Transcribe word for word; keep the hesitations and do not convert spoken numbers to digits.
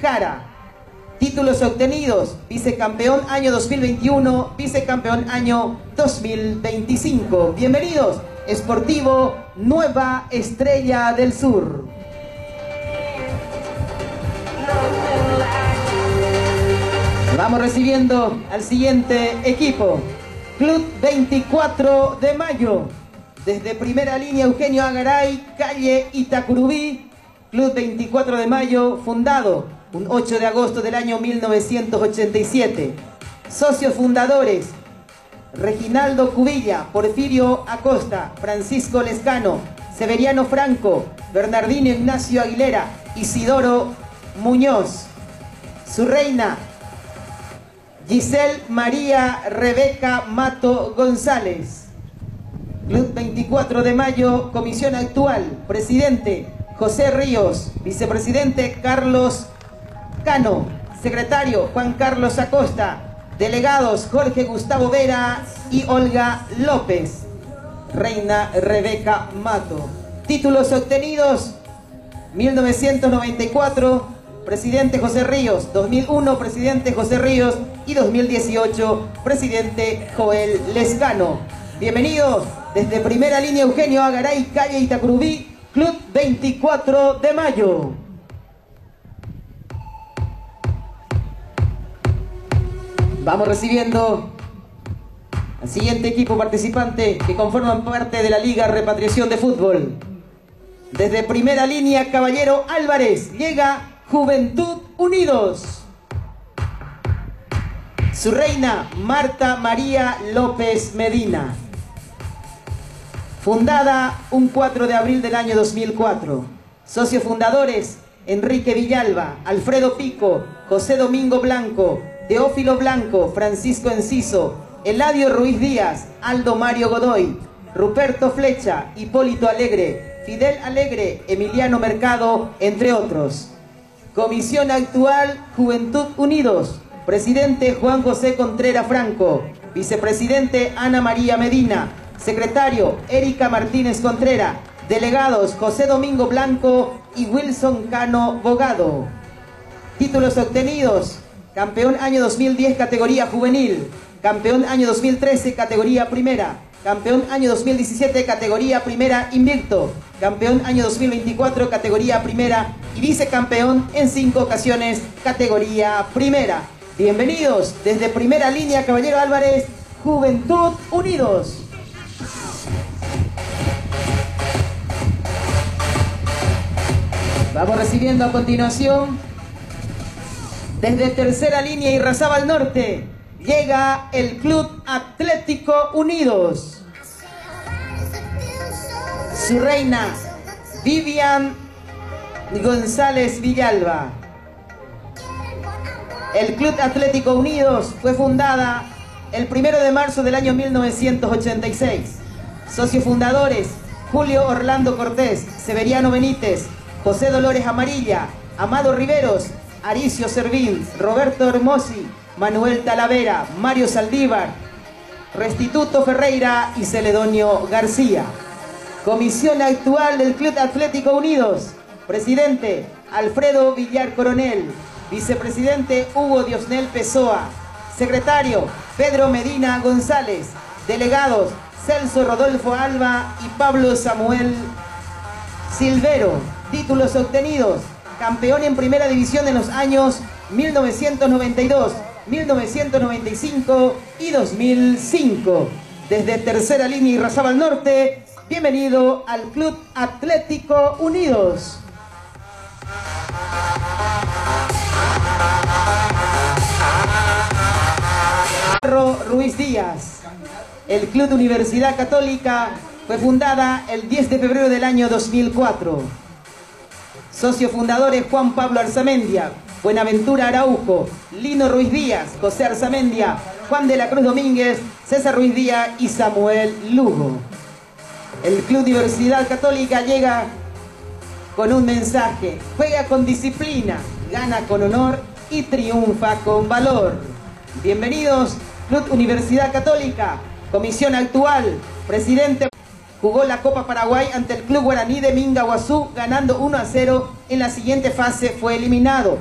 Jara. Títulos obtenidos: vicecampeón año dos mil veintiuno, vicecampeón año dos mil veinticinco. Bienvenidos, Sportivo Nueva Estrella del Sur. Vamos recibiendo al siguiente equipo. Club veinticuatro de mayo. Desde primera línea, Eugenio Agaray, calle Itacurubí. Club veinticuatro de mayo, fundado un ocho de agosto del año mil novecientos ochenta y siete. Socios fundadores: Reginaldo Cubilla, Porfirio Acosta, Francisco Lescano, Severiano Franco, Bernardino Ignacio Aguilera, Isidoro Muñoz. Su reina: Giselle María Rebeca Mato González. Club veinticuatro de mayo, comisión actual: presidente José Ríos, vicepresidente Carlos Cano, secretario Juan Carlos Acosta, delegados Jorge Gustavo Vera y Olga López. Reina Rebeca Mato. Títulos obtenidos: mil novecientos noventa y cuatro, presidente José Ríos; dos mil uno, presidente José Ríos; y dos mil dieciocho, presidente Joel Lescano. Bienvenidos desde primera línea, Eugenio Agaray, calle Itacurubí, Club veinticuatro de mayo. Vamos recibiendo al siguiente equipo participante que conforman parte de la Liga Repatriación de Fútbol. Desde primera línea, Caballero Álvarez, llega Juventud Unidos. Su reina, Marta María López Medina. Fundada un cuatro de abril del año dos mil cuatro. Socios fundadores: Enrique Villalba, Alfredo Pico, José Domingo Blanco, Teófilo Blanco, Francisco Enciso, Eladio Ruiz Díaz, Aldo Mario Godoy, Ruperto Flecha, Hipólito Alegre, Fidel Alegre, Emiliano Mercado, entre otros. Comisión actual, Juventud Unidos. Presidente Juan José Contreras Franco, vicepresidente Ana María Medina, secretario Erika Martínez Contreras, delegados José Domingo Blanco y Wilson Cano Bogado. Títulos obtenidos: campeón año dos mil diez categoría juvenil, campeón año dos mil trece categoría primera, campeón año dos mil diecisiete categoría primera invicto, campeón año dos mil veinticuatro categoría primera y vicecampeón en cinco ocasiones categoría primera. Bienvenidos desde primera línea, Caballero Álvarez, Juventud Unidos. Vamos recibiendo a continuación desde tercera línea, Irrazábal Norte, llega el Club Atlético Unidos. Su reina, Vivian González Villalba. El Club Atlético Unidos fue fundada el primero de marzo del año mil novecientos ochenta y seis. Socios fundadores: Julio Orlando Cortés, Severiano Benítez, José Dolores Amarilla, Amado Riveros, Aricio Servín, Roberto Hermosi, Manuel Talavera, Mario Saldívar, Restituto Ferreira y Celedonio García. Comisión actual del Club Atlético Unidos: presidente Alfredo Villar Coronel, vicepresidente Hugo Diosnel Pessoa, secretario Pedro Medina González, delegados Celso Rodolfo Alba y Pablo Samuel Silvero. Títulos obtenidos: campeón en primera división en los años mil novecientos noventa y dos, mil novecientos noventa y cinco y dos mil cinco. Desde tercera línea, Irrazábal Norte, bienvenido al Club Atlético Unidos. Ruiz Díaz. El Club Universidad Católica fue fundada el diez de febrero del año dos mil cuatro. Socios fundadores: Juan Pablo Arzamendia, Buenaventura Araujo, Lino Ruiz Díaz, José Arzamendia, Juan de la Cruz Domínguez, César Ruiz Díaz y Samuel Lugo. El Club Universidad Católica llega con un mensaje: juega con disciplina, gana con honor y triunfa con valor. Bienvenidos, Club Universidad Católica. Comisión actual: presidente. Jugó la Copa Paraguay ante el Club Guaraní de Mingaguazú, ganando uno a cero. En la siguiente fase fue eliminado.